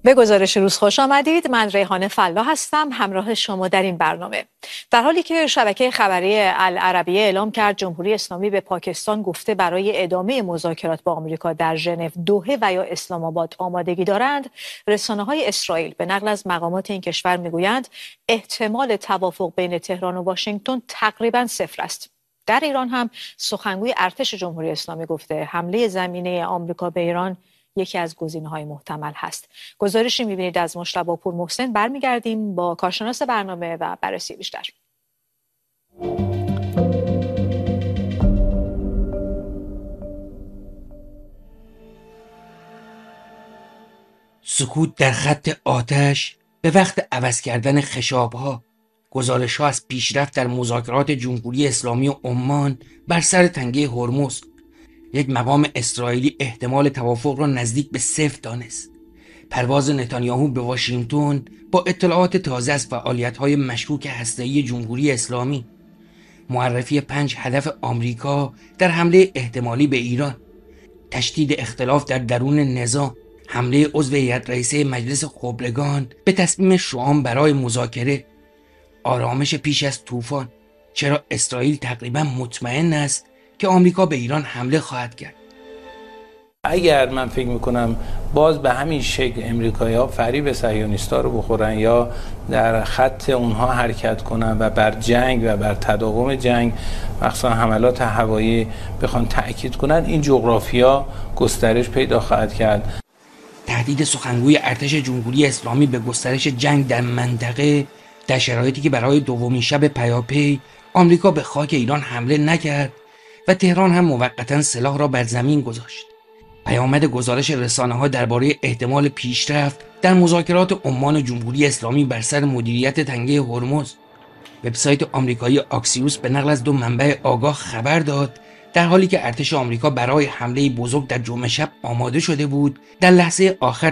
به گزارش روز خوش آمدید. من ریحانه فلا هستم همراه شما در این برنامه. در حالی که شبکه خبری العربیه اعلام کرد جمهوری اسلامی به پاکستان گفته برای ادامه مذاکرات با آمریکا در ژنو، دوحه و یا اسلام آباد آمادگی دارند، رسانه‌های اسرائیل به نقل از مقامات این کشور میگویند احتمال توافق بین تهران و واشنگتن تقریبا صفر است. در ایران هم سخنگوی ارتش جمهوری اسلامی گفته حمله زمینی آمریکا به ایران یکی از گزینه‌های محتمل هست. گزارشی می‌بینید از مجتبی پورمحسن. برمیگردیم با کارشناس برنامه و بررسی بیشتر. سکوت در خط آتش به وقت عوض کردن خشاب‌ها. گزارش‌ها از پیشرفت در مذاکرات جمهوری اسلامی و عمان بر سر تنگه هرمز. یک مقام اسرائیلی احتمال توافق را نزدیک به صفر دانست. پرواز نتانیاهو به واشنگتن با اطلاعات تازه از فعالیت‌های مشکوک هسته‌ای جمهوری اسلامی. معرفی 5 هدف آمریکا در حمله احتمالی به ایران. تشدید اختلاف در درون نظام. حمله عضو هیئت رئیسه مجلس خبرگان به تصمیم شام برای مذاکره. آرامش پیش از طوفان. چرا اسرائیل تقریبا مطمئن است که آمریکا به ایران حمله خواهد کرد؟ اگر من فکر میکنم باز به همین شکل امریکایی‌ها فریب صهیونیست‌ها رو بخورن یا در خط اونها حرکت کنن و بر جنگ و بر تداوم جنگ مخصوصا حملات هوایی بخوان تأکید کنن، این جغرافیا گسترش پیدا خواهد کرد. تهدید سخنگوی ارتش جمهوری اسلامی به گسترش جنگ در منطقه در شرایطی که برای دومین شب پیاپی آمریکا به خاک ایران حمله نکرد و تهران هم موقتا سلاح را بر زمین گذاشت. پیامد گزارش رسانه‌ها درباره احتمال پیشرفت در مذاکرات عمان و جمهوری اسلامی بر سر مدیریت تنگه هرمز. وبسایت آمریکایی آکسیوس به نقل از 2 منبع آگاه خبر داد در حالی که ارتش آمریکا برای حمله بزرگ در جمعه شب آماده شده بود، در لحظه آخر